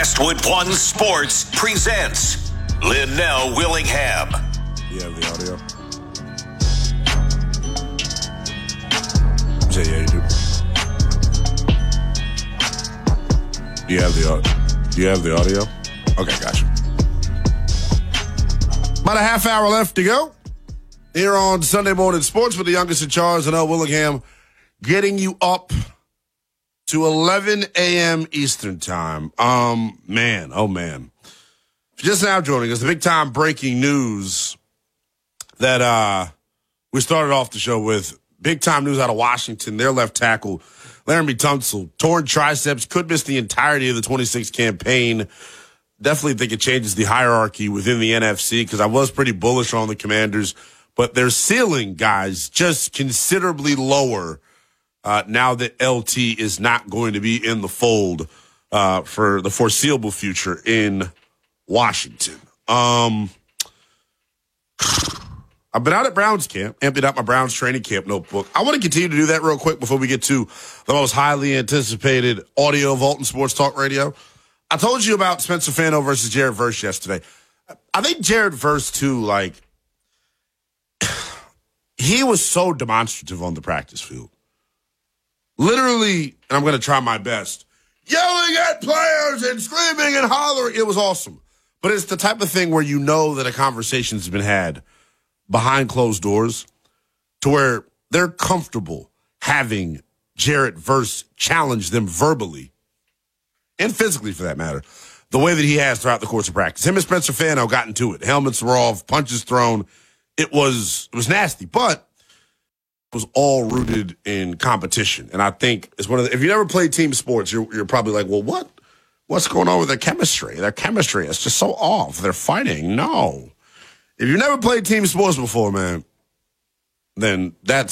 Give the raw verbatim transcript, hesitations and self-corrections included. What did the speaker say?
Westwood One Sports presents Linnell Willingham. You have the audio? Say yeah, you do. Do you have the audio? Do you have the audio? Okay, gotcha. About a half hour left to go here on Sunday Morning Sports with the youngest in charge, Linnell Willingham, getting you up to eleven a.m. Eastern time. Um, man, oh man. If you're just now joining us, the big time breaking news that uh, we started off the show with. Big time news out of Washington. Their left tackle, Laramie Tunsil, torn triceps, could miss the entirety of the twenty-six campaign. Definitely think it changes the hierarchy within the N F C because I was pretty bullish on the Commanders, but their ceiling, guys, just considerably lower uh, now that L T is not going to be in the fold uh, for the foreseeable future in Washington. Um, I've been out at Browns camp, emptied out my Browns training camp notebook. I want to continue to do that real quick before we get to the most highly anticipated audio vault in sports talk radio. I told you about Spencer Fano versus Jared Verse yesterday. I think Jared Verse, too, like, he was so demonstrative on the practice field. Literally, and I'm going to try my best, yelling at players and screaming and hollering. It was awesome. But it's the type of thing where you know that a conversation's been had behind closed doors to where they're comfortable having Jared Verse challenge them verbally and physically, for that matter, the way that he has throughout the course of practice. Him and Spencer Fano got into it. Helmets were off, punches thrown. It was it was nasty, but it was all rooted in competition. And I think it's one of the, if you never played team sports, you're you're probably like, well, what what's going on with their chemistry? Their chemistry is just so off. They're fighting. No. If you've never played team sports before, man, then that's